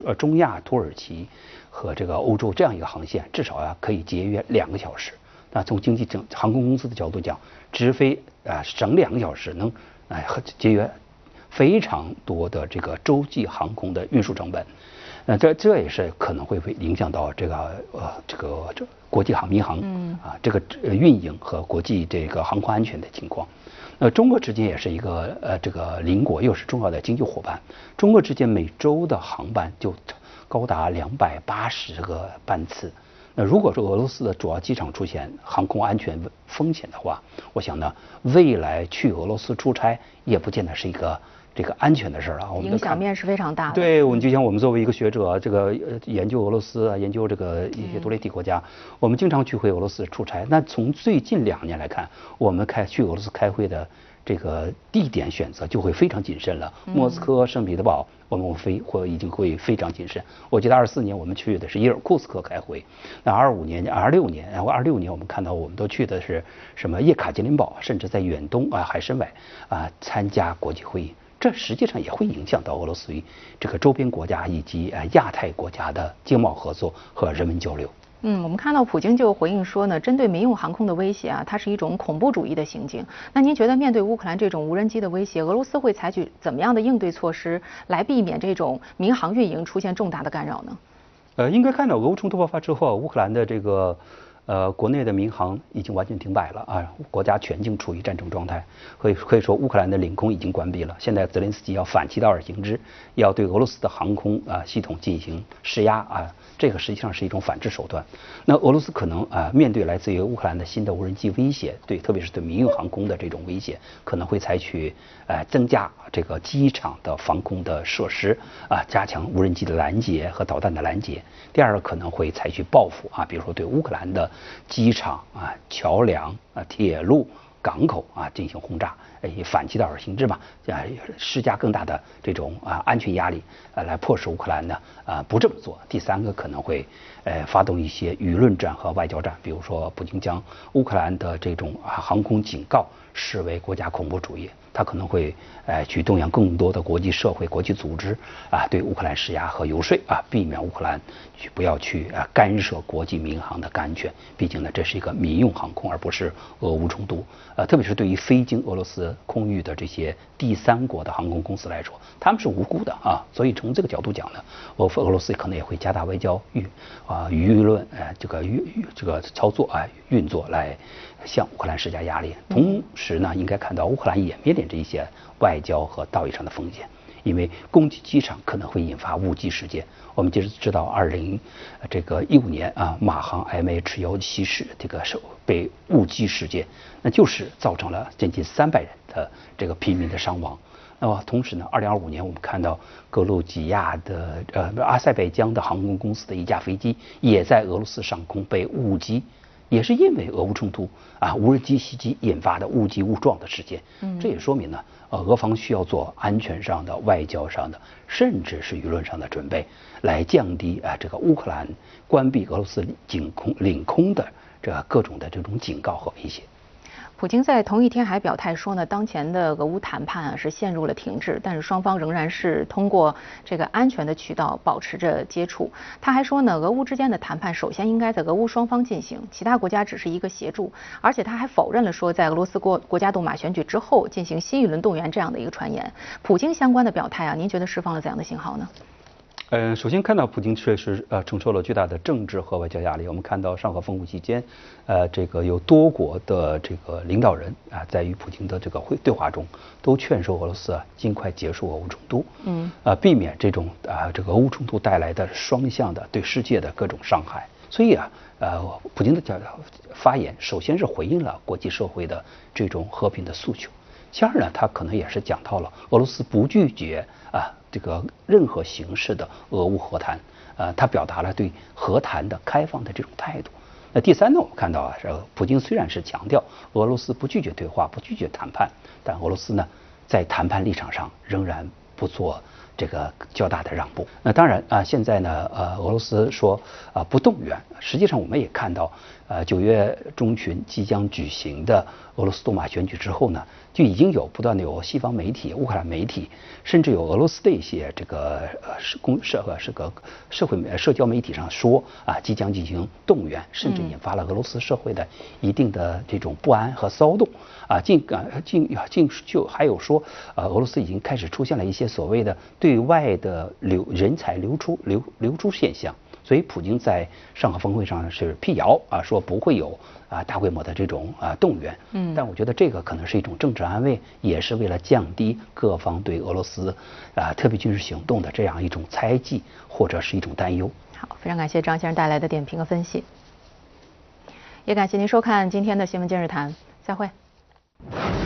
中亚、土耳其和这个欧洲这样一个航线，至少可以节约2个小时。那从经济航空公司的角度讲，直飞省2个小时，能节约非常多的这个洲际航空的运输成本。这也是可能会影响到这国际民航这个运营和国际这个航空安全的情况。中国之间也是一个这个邻国，又是重要的经济伙伴。中国之间每周的航班就高达280个班次。那如果说俄罗斯的主要机场出现航空安全风险的话，我想呢，未来去俄罗斯出差也不见得是一个这个安全的事儿啊。 影响面是非常大的。 对，我们就像我们作为一个学者，这个研究俄罗斯啊，研究这个一些独立体国家，我们经常去回俄罗斯出差。那从最近2年来看，我们去俄罗斯开会的这个地点选择就会非常谨慎了。莫斯科、圣彼得堡，我们已经会非常谨慎。我记得24年我们去的是伊尔库斯克开会，那26年我们看到我们都去的是什么叶卡捷琳堡，甚至在远东海参崴参加国际会议。这实际上也会影响到俄罗斯与这个周边国家以及亚太国家的经贸合作和人文交流。 我们看到普京就回应说呢，针对民用航空的威胁它是一种恐怖主义的行径。那您觉得面对乌克兰这种无人机的威胁，俄罗斯会采取怎么样的应对措施来避免这种民航运营出现重大的干扰呢？ 应该看到俄乌冲突爆发之后，乌克兰的这个国内的民航已经完全停摆了国家全境处于战争状态，可以说乌克兰的领空已经关闭了。现在泽连斯基要反其道而行之，要对俄罗斯的航空系统进行施压这个实际上是一种反制手段。那俄罗斯可能面对来自于乌克兰的新的无人机威胁，特别是对民用航空的这种威胁，可能会采取增加这个机场的防空的设施加强无人机的拦截和导弹的拦截。第二个可能会采取报复比如说对乌克兰的机场桥梁铁路港口进行轰炸，以反其道而行之吧，施加更大的这种安全压力来迫使乌克兰呢不这么做。第三个可能会发动一些舆论战和外交战，比如说普京将乌克兰的这种航空警告视为国家恐怖主义，他可能会去动员更多的国际社会、国际组织对乌克兰施压和游说避免乌克兰不要去干涉国际民航的安全。毕竟呢，这是一个民用航空，而不是俄乌冲突。特别是对于非经俄罗斯空域的这些第三国的航空公司来说，他们是无辜的所以从这个角度讲呢，俄罗斯可能也会加大外交舆论这个操作运作来向乌克兰施加压力。同时呢，应该看到乌克兰也面临着一些外交和道义上的风险，因为攻击机场可能会引发误击事件。我们知道2015年马航 MH17是被误击事件，那就是造成了将近300人的这个平民的伤亡。那么同时呢，2025年我们看到格鲁吉亚的阿塞拜疆的航空公司的一架飞机也在俄罗斯上空被误击，也是因为俄乌冲突无人机袭击引发的误击误撞的事件。这也说明呢，俄方需要做安全上的、外交上的，甚至是舆论上的准备，来降低这个乌克兰关闭俄罗斯领空的各种的这种警告和威胁。 普京在同一天还表态说呢，当前的俄乌谈判是陷入了停滞，但是双方仍然是通过这个安全的渠道保持着接触。他还说呢，俄乌之间的谈判首先应该在俄乌双方进行，其他国家只是一个协助。而且他还否认了说在俄罗斯国家杜马选举之后进行新一轮动员这样的一个传言。普京相关的表态您觉得释放了怎样的信号呢？ 首先看到普京确实承受了巨大的政治和外交压力。我们看到上合峰会期间，这个有多国的这个领导人在与普京的这个对话中，都劝说俄罗斯尽快结束俄乌冲突，避免这种这个俄乌冲突带来的双向的对世界的各种伤害。所以普京的发言首先是回应了国际社会的这种和平的诉求。其二呢，他可能也是讲到了俄罗斯不拒绝这个任何形式的俄乌和谈，他表达了对和谈的开放的这种态度。那第三呢，我们看到普京虽然是强调俄罗斯不拒绝对话、不拒绝谈判，但俄罗斯呢在谈判立场上仍然不做这个较大的让步。那当然现在呢俄罗斯说不动员，实际上我们也看到 9月中旬即将举行的俄罗斯杜马选举之后呢，就已经不断的有西方媒体、乌克兰媒体，甚至有俄罗斯的一些这个社交媒体上说即将进行动员，甚至引发了俄罗斯社会的一定的这种不安和骚动就还有说俄罗斯已经开始出现了一些所谓的对外的人才流出现象。所以普京在上海峰会上是辟谣说不会有大规模的这种动员。但我觉得这个可能是一种政治安慰，也是为了降低各方对俄罗斯特别军事行动的这样一种猜忌或者是一种担忧。 好，非常感谢张先生带来的点评和分析，也感谢您收看今天的新闻今日谈，再会。